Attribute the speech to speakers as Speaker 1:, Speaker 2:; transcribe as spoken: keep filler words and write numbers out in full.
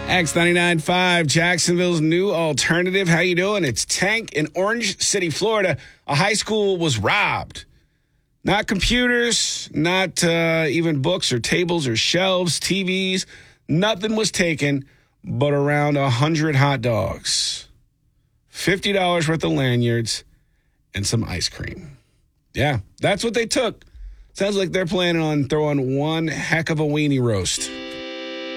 Speaker 1: X ninety-nine point five, Jacksonville's new alternative. How you doing? It's Tank in Orange City, Florida. A high school was robbed. Not computers, not uh, even books or tables or shelves, T Vs. Nothing was taken but around one hundred hot dogs, fifty dollars worth of lanyards, and some ice cream. Yeah, that's what they took. Sounds like they're planning on throwing one heck of a weenie roast.